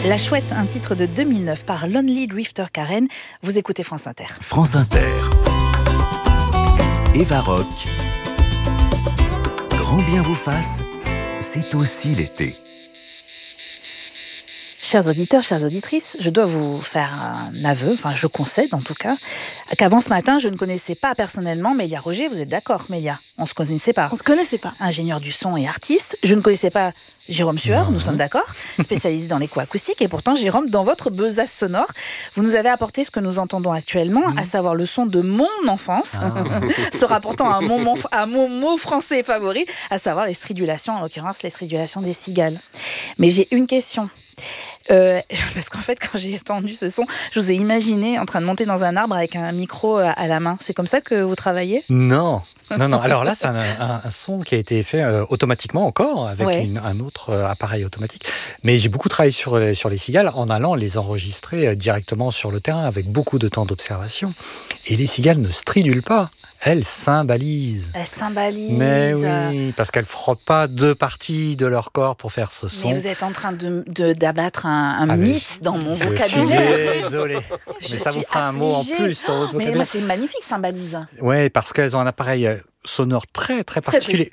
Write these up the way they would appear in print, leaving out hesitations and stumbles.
La Chouette, un titre de 2009 par Lonely Drifter Karen. Vous écoutez France Inter. France Inter. Eva Rock. Grand bien vous fasse, c'est aussi l'été. Chers auditeurs, chères auditrices, je dois vous faire un aveu, enfin je concède en tout cas, qu'avant ce matin, je ne connaissais pas personnellement Mélia Roger. Vous êtes d'accord, Mélia? On ne se connaissait pas. On se connaissait pas. Ingénieur du son et artiste. Je ne connaissais pas Jérôme Sueur, nous sommes d'accord, spécialisé dans l'éco-acoustique. Et pourtant, Jérôme, dans votre besace sonore, vous nous avez apporté ce que nous entendons actuellement, à savoir le son de mon enfance, se rapportant à mon mot français favori, à savoir les stridulations, en l'occurrence les stridulations des cigales. Mais j'ai une question. Parce qu'en fait, quand j'ai entendu ce son, je vous ai imaginé en train de monter dans un arbre avec un micro à la main. C'est comme ça que vous travaillez ? Non. Alors là, c'est un son qui a été fait automatiquement encore, avec un autre appareil automatique. Mais j'ai beaucoup travaillé sur les cigales en allant les enregistrer directement sur le terrain, avec beaucoup de temps d'observation. Et les cigales ne stridulent pas. Elles cymbalisent. Elles cymbalisent. Mais oui, parce qu'elles ne frottent pas deux parties de leur corps pour faire ce son. Mais vous êtes en train d'abattre un mythe dans mon vocabulaire. Je suis désolé. Mais ça vous fera un mot en plus dans votre vocabulaire. Mais moi, c'est magnifique, cymbalise. Oui, parce qu'elles ont un appareil sonore très très particulier,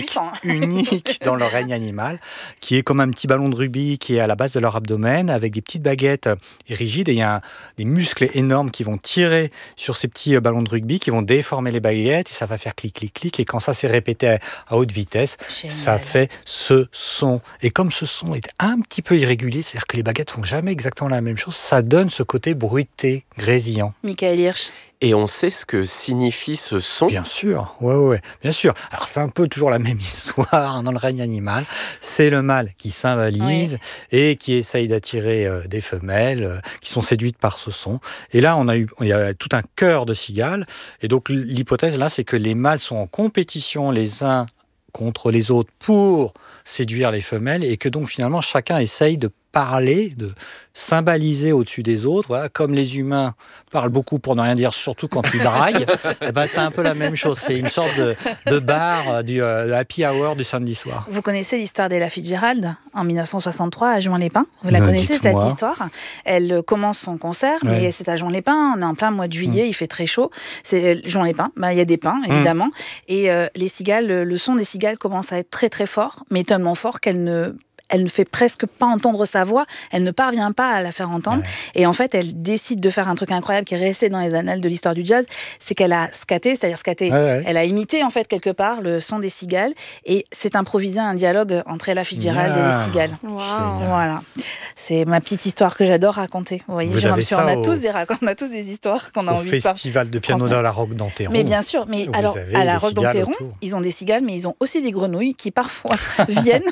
unique dans leur règne animal, qui est comme un petit ballon de rugby qui est à la base de leur abdomen avec des petites baguettes rigides, et il y a des muscles énormes qui vont tirer sur ces petits ballons de rugby, qui vont déformer les baguettes, et ça va faire clic clic clic, et quand ça s'est répété à haute vitesse, ça fait ce son. Et comme ce son est un petit peu irrégulier, c'est-à-dire que les baguettes font jamais exactement la même chose, ça donne ce côté bruité, grésillant. Michael Hirsch. Et on sait ce que signifie ce son ? Bien sûr, ouais, bien sûr. Alors c'est un peu toujours la même histoire dans le règne animal. C'est le mâle qui cymbalise et qui essaye d'attirer des femelles qui sont séduites par ce son. Et là, il y a tout un chœur de cigales. Et donc l'hypothèse là, c'est que les mâles sont en compétition les uns contre les autres pour séduire les femelles, et que donc finalement chacun essaye de parler, de cymbaliser au-dessus des autres, voilà, comme les humains parlent beaucoup pour ne rien dire, surtout quand ils draguent. C'est un peu la même chose, c'est une sorte de bar du happy hour du samedi soir. Vous connaissez l'histoire d'Ella Fitzgerald en 1963 à Juan-les-Pins? Vous la connaissez, cette histoire? Elle commence son concert, mais c'est à Juan-les-Pins, on est en plein mois de juillet, il fait très chaud. C'est Juan-les-Pins, il y a des pins évidemment, et les cigales, le son des cigales commence à être très très fort, mais tellement fort qu'elle ne fait presque pas entendre sa voix, elle ne parvient pas à la faire entendre. Et en fait, elle décide de faire un truc incroyable qui est resté dans les annales de l'histoire du jazz, c'est qu'elle a scatté, elle a imité en fait quelque part le son des cigales, et c'est improvisé un dialogue entre Ella Fitzgerald et les cigales. Wow. Voilà. C'est ma petite histoire que j'adore raconter. Vous voyez, on a tous des histoires qu'on a envie de faire. Au festival de piano de la Roque d'Anteron. Mais bien sûr, mais alors à la Roque d'Anteron, ils ont des cigales, mais ils ont aussi des grenouilles qui parfois viennent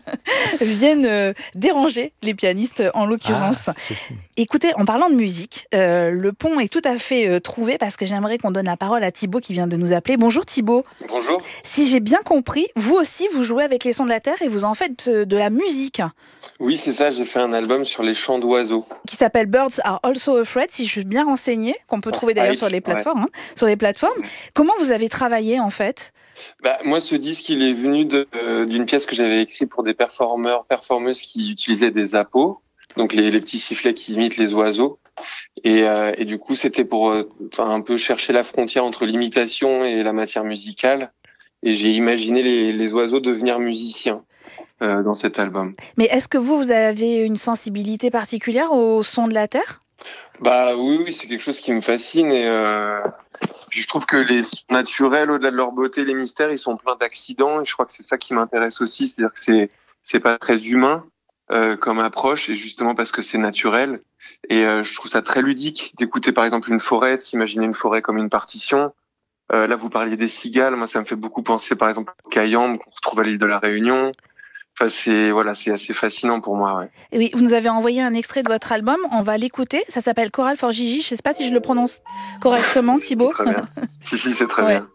déranger les pianistes en l'occurrence. Écoutez, en parlant de musique, le pont est tout à fait trouvé, parce que j'aimerais qu'on donne la parole à Thibaut qui vient de nous appeler. Bonjour Thibaut. Bonjour. Si j'ai bien compris, vous aussi vous jouez avec les sons de la terre et vous en faites de la musique. Oui, c'est ça, j'ai fait un album sur les chants d'oiseaux. Qui s'appelle Birds Are Also Afraid, si je suis bien renseignée, qu'on peut trouver d'ailleurs sur les plateformes. Sur les plateformes. Comment vous avez travaillé en fait ? Moi, ce disque, il est venu d'une pièce que j'avais écrite pour des performeuses qui utilisaient des appos, donc les petits sifflets qui imitent les oiseaux. Et du coup, c'était pour un peu chercher la frontière entre l'imitation et la matière musicale. Et j'ai imaginé les oiseaux devenir musiciens dans cet album. Mais est-ce que vous avez une sensibilité particulière au son de la terre ? Oui, c'est quelque chose qui me fascine, et puis je trouve que les sons naturels, au-delà de leur beauté, les mystères, ils sont pleins d'accidents, et je crois que c'est ça qui m'intéresse aussi, c'est-à-dire que c'est pas très humain comme approche, et justement parce que c'est naturel, et je trouve ça très ludique d'écouter par exemple une forêt, de s'imaginer une forêt comme une partition. Là, vous parliez des cigales, moi ça me fait beaucoup penser par exemple au Cayambe qu'on retrouve à l'île de la Réunion. Enfin, c'est assez fascinant pour moi. Ouais. Oui, vous nous avez envoyé un extrait de votre album, on va l'écouter. Ça s'appelle Choral for Gigi. Je ne sais pas si je le prononce correctement, Thibaut. C'est très bien. si, c'est très bien.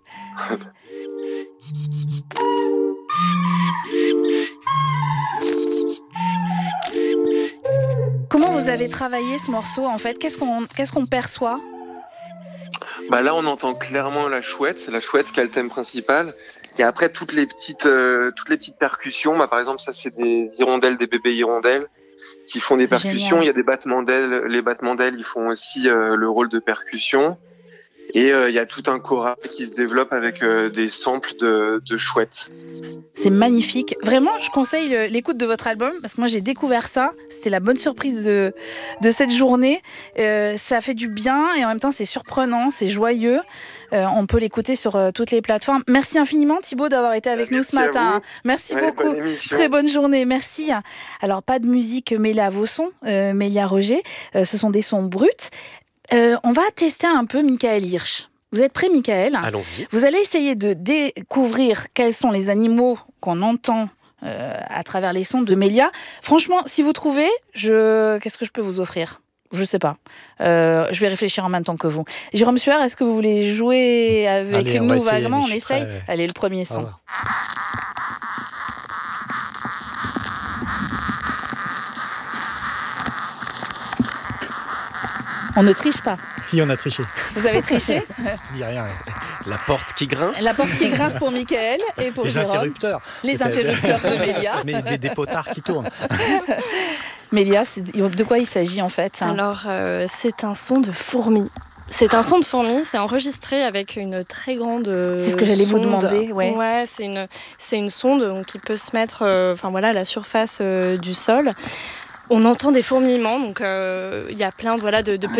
Comment vous avez travaillé ce morceau en fait ? Qu'est-ce qu'on perçoit ? Là, on entend clairement la chouette. C'est la chouette qui a le thème principal. Et après, toutes les petites percussions. Par exemple, ça, c'est des hirondelles, des bébés hirondelles. qui font des percussions. Génial. Il y a des battements d'ailes. Les battements d'ailes, ils font aussi le rôle de percussion. Et il y a tout un choral qui se développe avec des samples de chouettes. C'est magnifique. Vraiment, je conseille l'écoute de votre album parce que moi, j'ai découvert ça. C'était la bonne surprise de cette journée. Ça fait du bien et en même temps, c'est surprenant, c'est joyeux. On peut l'écouter sur toutes les plateformes. Merci infiniment, Thibaut, d'avoir été avec nous ce matin. Merci beaucoup. Très bonne journée. Merci. Alors, pas de musique mêlée à vos sons, Mélia Roger. Ce sont des sons bruts. On va tester un peu Michael Hirsch. Vous êtes prêt, Michael ? Allons-y. Vous allez essayer de découvrir quels sont les animaux qu'on entend à travers les sons de Mélia. Franchement, si vous trouvez, qu'est-ce que je peux vous offrir ? Je sais pas. Je vais réfléchir en même temps que vous. Jérôme Sueur, est-ce que vous voulez jouer avec nous vaguement ? On essaye ? Allez, le premier son. On ne triche pas. Si, on a triché. Vous avez triché ? Je dis rien. La porte qui grince. La porte qui grince pour Michael et pour Jérôme. Les interrupteurs de Mélia. Mais des potards qui tournent. Mélia, de quoi il s'agit en fait ? Alors, c'est un son de fourmi. C'est un son de fourmi, c'est enregistré avec une très grande c'est ce que j'allais vous demander, ouais. Ouais, c'est une sonde donc, qui peut se mettre à la surface du sol. On entend des fourmillements, donc il y a plein de